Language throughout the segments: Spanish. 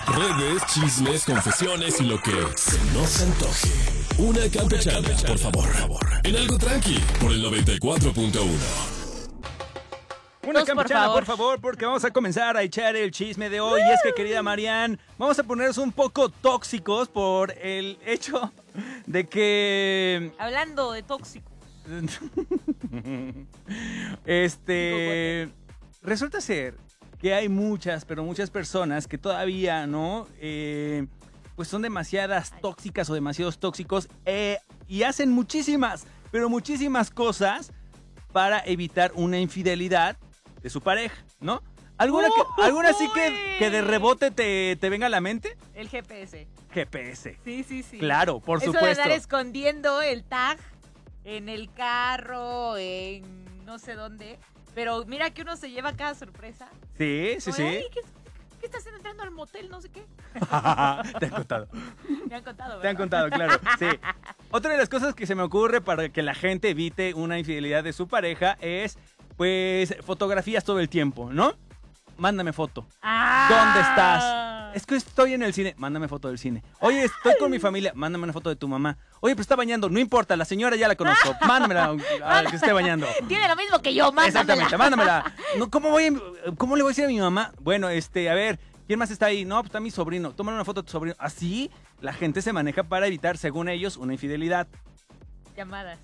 Redes, chismes, confesiones y lo que se nos antoje. Una campechana, por favor. En algo tranqui, por el 94.1. Una Dos, campechana, por favor, porque vamos a comenzar a echar el chisme de hoy. Y es que, querida Marian, vamos a ponernos un poco tóxicos por el hecho de que... Hablando de tóxicos. Resulta ser que hay muchas, pero muchas personas que todavía, ¿no? Pues son demasiadas tóxicas o demasiados tóxicos y hacen muchísimas, pero muchísimas cosas para evitar una infidelidad de su pareja, ¿no? ¿Alguna sí que de rebote te venga a la mente? El GPS. GPS. Sí. Claro, por Eso supuesto. de andar escondiendo el tag en el carro, en no sé dónde. Pero mira que uno se lleva cada sorpresa. Sí. Ay, ¿qué estás entrando al motel? No sé qué. Te han contado. Me han contado, ¿verdad? Te han contado, claro. Sí. Otra de las cosas que se me ocurre para que la gente evite una infidelidad de su pareja es, pues, fotografías todo el tiempo, ¿no? Mándame foto. ¿Dónde estás? Es que estoy en el cine. Mándame foto del cine. Oye, estoy con mi familia. Mándame una foto de tu mamá. Oye, pero está bañando. No importa, la señora ya la conozco. Mándamela a que esté bañando. Tiene lo mismo que yo, mándamela. Exactamente, mándamela. No, ¿cómo le voy a decir a mi mamá? Bueno, a ver, ¿quién más está ahí? No, pues está mi sobrino. Tómale una foto a tu sobrino. Así la gente se maneja para evitar, según ellos, una infidelidad. Llamadas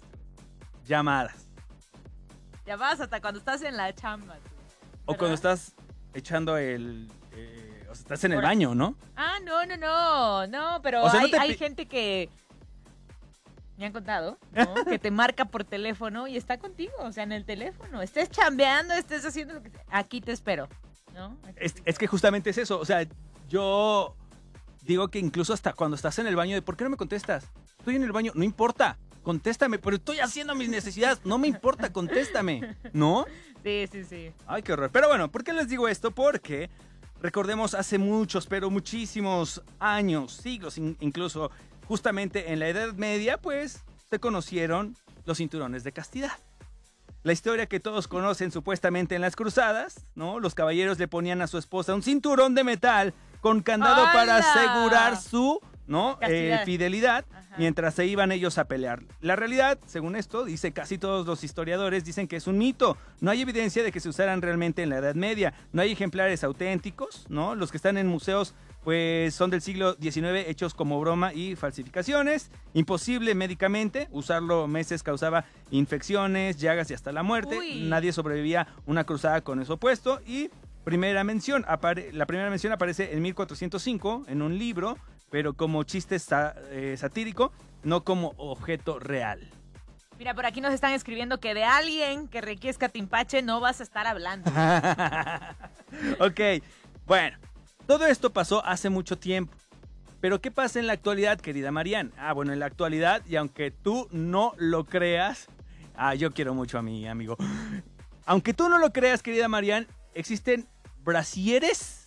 hasta cuando estás en la chamba. O cuando estás echando o sea, estás en el baño, ¿no? No, pero o sea, hay gente que me han contado, ¿no? Que te marca por teléfono y está contigo, o sea, en el teléfono. Estés chambeando, estés haciendo lo que sea. Aquí te espero, ¿no? Es que justamente es eso, o sea, yo digo que incluso hasta cuando estás en el baño, ¿por qué no me contestas? Estoy en el baño, no importa. Contéstame, pero estoy haciendo mis necesidades. No me importa, contéstame, ¿no? Sí. Ay, qué horror. Pero bueno, ¿por qué les digo esto? Porque recordemos hace muchos, pero muchísimos años, siglos incluso, justamente en la Edad Media, pues, se conocieron los cinturones de castidad. La historia que todos conocen supuestamente en las cruzadas, ¿no? Los caballeros le ponían a su esposa un cinturón de metal con candado para asegurar su... ¿no? Fidelidad. Ajá. Mientras se iban ellos a pelear. La realidad, según esto, dice casi todos los historiadores, dicen que es un mito. No hay evidencia de que se usaran realmente en la Edad Media. No hay ejemplares auténticos, ¿no? Los que están en museos, pues, son del siglo XIX, hechos como broma y falsificaciones. Imposible médicamente. Usarlo meses causaba infecciones, llagas y hasta la muerte. Uy. Nadie sobrevivía una cruzada con eso puesto. Y la primera mención aparece en 1405 en un libro, pero como chiste satírico, no como objeto real. Mira, por aquí nos están escribiendo que de alguien que requiesca Timpache no vas a estar hablando. Ok, bueno, todo esto pasó hace mucho tiempo. Pero ¿qué pasa en la actualidad, querida Marian? Bueno, en la actualidad, y aunque tú no lo creas... yo quiero mucho a mi amigo. Aunque tú no lo creas, querida Marian, existen brasieres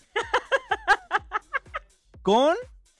con...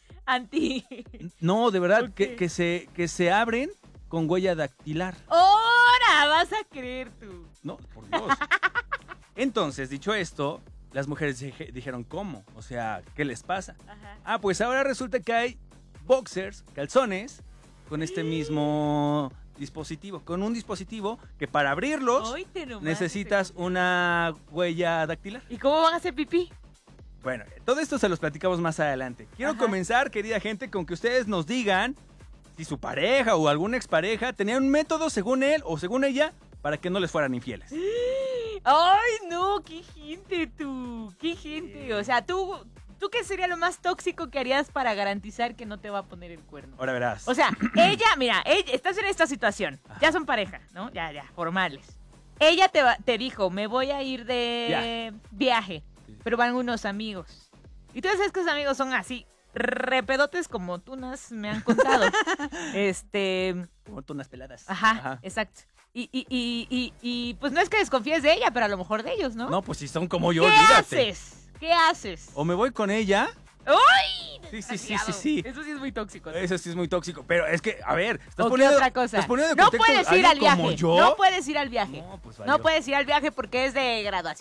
No, de verdad, okay. que se abren con huella dactilar. ¡Ahora vas a creer tú! No, por Dios. Entonces, dicho esto, las mujeres dijeron, ¿cómo? O sea, ¿qué les pasa? Ajá. Pues ahora resulta que hay boxers, calzones, con este mismo dispositivo. Con un dispositivo que para abrirlos necesitas una huella dactilar. ¿Y cómo van a hacer pipí? Bueno, todo esto se los platicamos más adelante. Quiero comenzar, querida gente, con que ustedes nos digan si su pareja o alguna expareja tenía un método según él o según ella para que no les fueran infieles. ¡Ay, no! ¡Qué gente tú! ¡Qué gente! O sea, ¿tú qué sería lo más tóxico que harías para garantizar que no te va a poner el cuerno? Ahora verás. O sea, ella, estás en esta situación. Ya son pareja, ¿no? Ya, formales. Ella te dijo, me voy a ir de viaje. Pero van unos amigos. Y tú sabes que esos amigos son así, repedotes como tunas me han contado. Como tunas peladas. Ajá, exacto. Y pues no es que desconfíes de ella, pero a lo mejor de ellos, ¿no? No, pues si son como yo, olvídate. ¿Qué haces? O me voy con ella. ¡Uy! Sí. Eso sí es muy tóxico, ¿no? Eso sí es muy tóxico. Pero es que, a ver, estás poniendo otra cosa. No puedes ir al viaje. Como yo. No puedes ir al viaje. No, pues no puedes ir al viaje porque es de graduación.